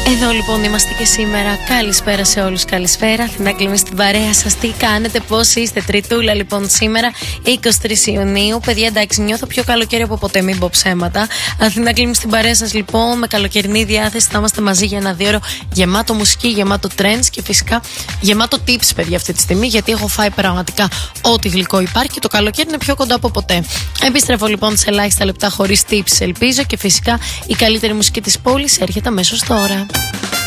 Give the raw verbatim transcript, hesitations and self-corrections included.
Εδώ λοιπόν είμαστε και σήμερα. Καλησπέρα σε όλους, καλησπέρα. Αθηνά Κλίμη στην παρέα σας. Τι κάνετε, πώς είστε? Τριτούλα λοιπόν σήμερα, είκοσι τρεις Ιουνίου. Παιδιά, εντάξει, νιώθω πιο καλοκαίρι από ποτέ, μην πω ψέματα. Αθηνά Κλίμη στην παρέα σας λοιπόν, με καλοκαιρινή διάθεση. Θα είμαστε μαζί για ένα δύο ώρο γεμάτο μουσική, γεμάτο trends και φυσικά γεμάτο tips, παιδιά, αυτή τη στιγμή. Γιατί έχω φάει πραγματικά ό,τι γλυκό υπάρχει και το καλοκαίρι είναι πιο κοντά από ποτέ. Επιστρέφω λοιπόν σε ελάχιστα λεπτά χωρίς tips, ελπίζω, και φυσικά η καλύτερη μουσική της πόλης έρχεται αμέσως τώρα.